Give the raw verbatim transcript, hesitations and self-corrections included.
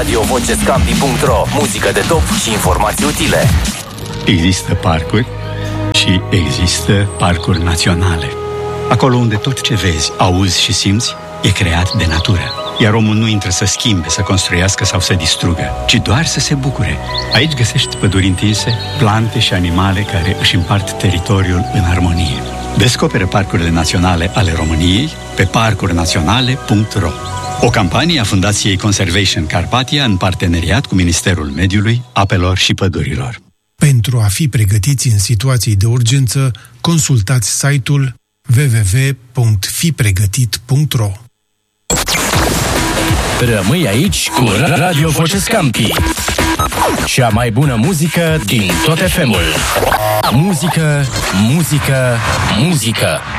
radio voce scampi punct ro. Muzică de top și informații utile. Există parcuri și există parcuri naționale. Acolo unde tot ce vezi, auzi și simți e creat de natură. Iar omul nu intră să schimbe, să construiască sau să distrugă, ci doar să se bucure. Aici găsești păduri întinse, plante și animale care își împart teritoriul în armonie. Descoperă parcurile naționale ale României pe parcuri naționale punct ro. O campanie a Fundației Conservation Carpathia în parteneriat cu Ministerul Mediului, Apelor și Pădurilor. Pentru a fi pregătiți în situații de urgență, consultați site-ul w w w punct fi pregătit punct ro. Rămâi aici cu Radio Voce Scampi. Cea mai bună muzică din tot F M-ul. Muzică, muzică, muzică.